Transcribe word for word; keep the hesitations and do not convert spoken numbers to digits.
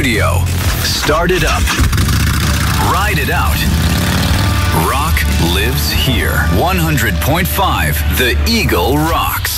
studio. Start it up. Ride it out. Rock lives here. one hundred point five The Eagle rocks.